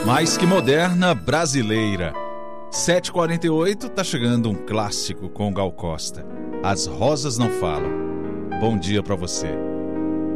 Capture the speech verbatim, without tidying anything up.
Mais que moderna, brasileira. sete e quarenta e oito, tá chegando um clássico com Gal Costa. As Rosas Não Falam. Bom dia pra você.